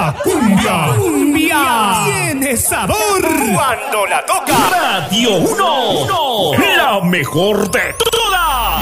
La cumbia tiene sabor cuando la toca Radio 1. La mejor de